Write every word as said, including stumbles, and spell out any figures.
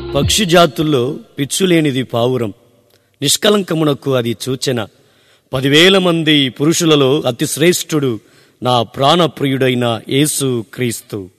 పక్షి జాతుల్లో పిచ్చులేనిది పావురం, నిష్కలంకమునకు అది సూచన. పదివేల మంది పురుషులలో అతి శ్రేష్ఠుడు నా ప్రాణప్రియుడైన యేసు క్రీస్తు.